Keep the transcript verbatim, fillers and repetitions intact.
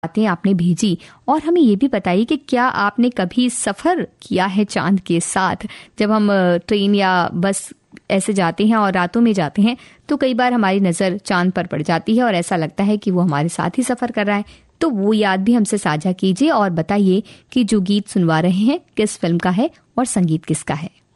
बातें आपने भेजी और हमें ये भी बताइए कि क्या आपने कभी सफ़र किया है चांद के साथ। जब हम ट्रेन या बस ऐसे जाते हैं और रातों में जाते हैं तो कई बार हमारी नज़र चांद पर पड़ जाती है और ऐसा लगता है कि वो हमारे साथ ही सफ़र कर रहा है। तो वो याद भी हमसे साझा कीजिए और बताइए कि जो गीत सुनवा रहे हैं किस फिल्म का है और संगीत किसका है।